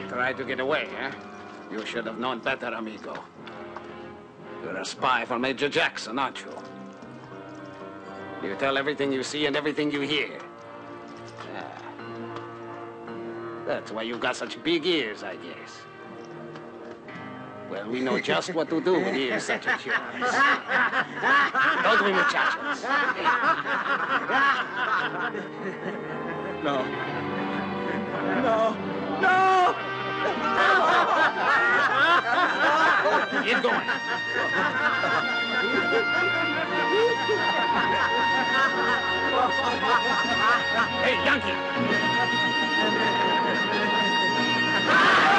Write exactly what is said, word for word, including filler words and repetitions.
Tried to get away, eh? You should have known better, amigo. You're a spy for Major Jackson, aren't you? You tell everything you see and everything you hear. Ah. That's why you've got such big ears, I guess. Well, we know just what to do with ears such as yours. Don't we, muchachos? No. No. No! Get going. Hey, Yankee!